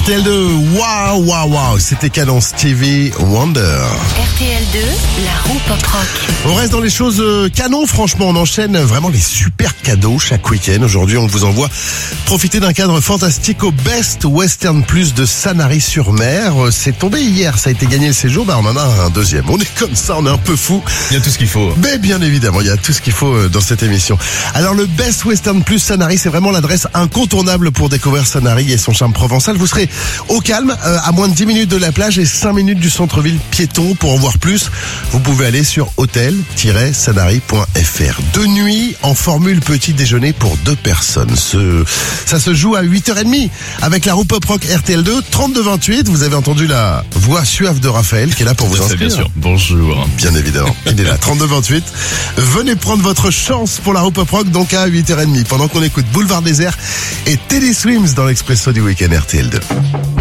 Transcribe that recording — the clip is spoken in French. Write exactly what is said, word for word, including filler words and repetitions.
R T L deux, waouh, waouh, waouh, c'était canon Stevie Wonder. R T L deux, la roue pop rock. On reste dans les choses euh, canon, franchement, on enchaîne vraiment les super cadeaux chaque week-end. Aujourd'hui, on vous envoie profiter d'un cadre fantastique au Best Western Plus de Sanary-sur-Mer. C'est tombé hier, ça a été gagné le séjour, bah on en a un deuxième. On est comme ça, on est un peu fou. Il y a tout ce qu'il faut. Mais bien évidemment, il y a tout ce qu'il faut dans cette émission. Alors le Best Western Plus Sanary, c'est vraiment l'adresse incontournable pour découvrir Sanary et son charme provençal. Vous serez au calme, euh, à moins de dix minutes de la plage et cinq minutes du centre-ville piéton. Pour en voir plus, vous pouvez aller sur hôtel tiret sanary point f r. Deux nuits en formule petit déjeuner pour deux personnes. Ce, ça se joue à huit heures trente avec la roue pop rock R T L deux, trente-deux vingt-huit. Vous avez entendu la voix suave de Raphaël qui est là pour vous inscrire. Bien sûr, bonjour. Bien évidemment, il est là, trente-deux vingt-huit. Venez prendre votre chance pour la roue pop rock, donc à huit heures trente, pendant qu'on écoute Boulevard Désert et Teddy Swims dans l'Expresso du Week-end R T L deux.